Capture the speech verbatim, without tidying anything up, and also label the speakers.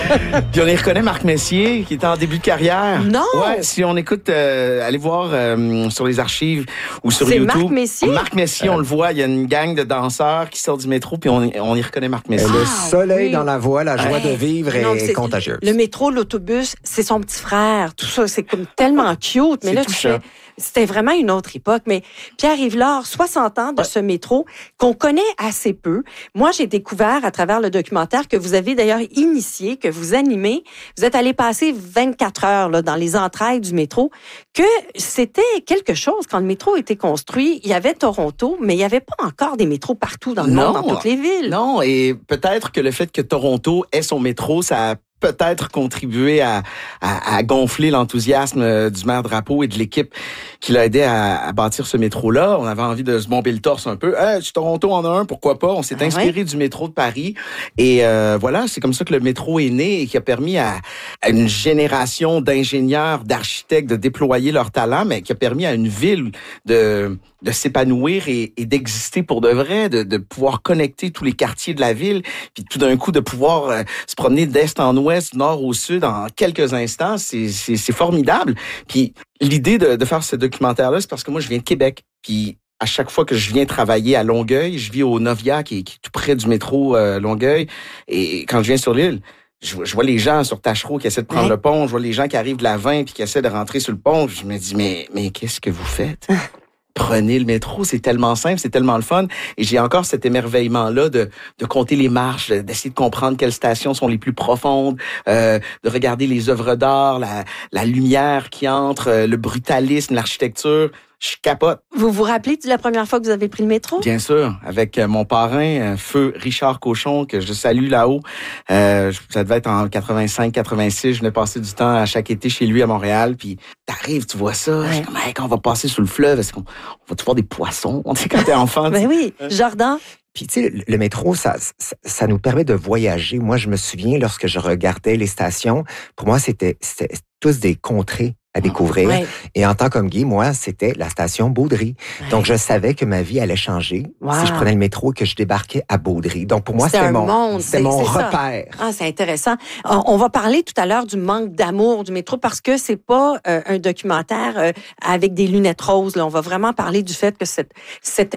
Speaker 1: Puis on y reconnaît Marc Messier, qui est en début de carrière.
Speaker 2: Non!
Speaker 1: Ouais, si on écoute, euh, allez voir euh, sur les archives ou sur
Speaker 2: C'est
Speaker 1: YouTube.
Speaker 2: Marc Messier?
Speaker 1: Marc Messier, on le voit, il y a une gang de danseurs qui sortent du métro, puis on, on y reconnaît Marc Messier.
Speaker 3: Le
Speaker 2: Ah,
Speaker 3: soleil
Speaker 2: oui.
Speaker 3: dans la voie, la joie
Speaker 2: Ouais.
Speaker 3: de vivre
Speaker 2: Non,
Speaker 3: est
Speaker 2: c'est-
Speaker 3: contagieuse.
Speaker 2: Le métro, l'autobus, c'est son petit frère. Tout ça, c'est comme tellement cute. Mais
Speaker 1: C'est
Speaker 2: là, tu
Speaker 1: touchant.
Speaker 2: fais, c'était vraiment une autre époque. Mais Pierre Yvelard, soixante ans de
Speaker 1: Ouais.
Speaker 2: ce métro qu'on connaît assez peu. Moi, j'ai découvert à travers le documentaire que vous avez d'ailleurs initié, que vous animez. Vous êtes allé passer vingt-quatre heures là, dans les entrailles du métro, que c'était quelque chose quand le métro était construit. Il y avait Toronto, mais il n'y avait pas encore des métros partout dans le
Speaker 1: Non.
Speaker 2: monde, dans toutes les villes.
Speaker 1: Non, et peut-être que le fait que Toronto ait son métro, ça a peut-être contribué à, à, à gonfler l'enthousiasme du maire Drapeau et de l'équipe qui l'a aidé à, à bâtir ce métro-là. On avait envie de se bomber le torse un peu. Hey, si Toronto en a un, pourquoi pas? On s'est
Speaker 2: Ah
Speaker 1: inspiré
Speaker 2: ouais?
Speaker 1: du métro de Paris. Et euh, voilà, c'est comme ça que le métro est né et qui a permis à, à une génération d'ingénieurs, d'architectes de déployer leur talent, mais qui a permis à une ville de, de s'épanouir et, et d'exister pour de vrai, de, de pouvoir connecter tous les quartiers de la ville, puis tout d'un coup de pouvoir euh, se promener d'est en ouest, nord au sud en quelques instants. C'est, c'est, c'est formidable. Puis l'idée de, de faire ce documentaire-là, c'est parce que moi, je viens de Québec. Puis à chaque fois que je viens travailler à Longueuil, je vis au Novia, qui est, qui est tout près du métro euh, Longueuil. Et quand je viens sur l'île, je, je vois les gens sur Tachereau qui essaient de prendre
Speaker 2: Ouais.
Speaker 1: le pont. Je vois les gens qui arrivent de la vingt puis qui essaient de rentrer sur le pont. Je me dis, mais, mais qu'est-ce que vous faites? Prenez le métro, c'est tellement simple, c'est tellement le fun. Et j'ai encore cet émerveillement-là de, de compter les marches, d'essayer de comprendre quelles stations sont les plus profondes, euh, de regarder les œuvres d'art, la, la lumière qui entre, euh, le brutalisme, l'architecture. Je capote.
Speaker 2: Vous vous rappelez de la première fois que vous avez pris le métro?
Speaker 1: Bien sûr, avec euh, mon parrain, euh, feu Richard Cochon, que je salue là-haut. Euh, ça devait être en quatre-vingt-cinq quatre-vingt-six. Je venais passer du temps à chaque été chez lui à Montréal. Puis t'arrives, tu vois ça. Je suis comme, hey, quand on va passer sous le fleuve, est-ce qu'on on va-tu voir des poissons? On sait quand t'es enfant.
Speaker 2: Ben oui. Jordan?
Speaker 3: Puis, tu sais, le, le métro, ça, ça, ça nous permet de voyager. Moi, je me souviens, lorsque je regardais les stations, pour moi, c'était, c'était tous des contrées à découvrir.
Speaker 2: Ouais.
Speaker 3: Et en tant qu'homme gay, moi, c'était la station Beaudry.
Speaker 2: Ouais.
Speaker 3: Donc, je savais que ma vie allait changer
Speaker 2: Wow.
Speaker 3: si je prenais le métro et que je débarquais à Beaudry. Donc, pour moi,
Speaker 2: C'était
Speaker 3: c'était
Speaker 2: un
Speaker 3: mon,
Speaker 2: monde,
Speaker 3: c'était
Speaker 2: c'est-
Speaker 3: mon
Speaker 2: c'est ça.
Speaker 3: repère.
Speaker 2: Ah, c'est intéressant. On, on va parler tout à l'heure du manque d'amour du métro parce que c'est pas euh, un documentaire euh, avec des lunettes roses. Là. On va vraiment parler du fait que cette, cette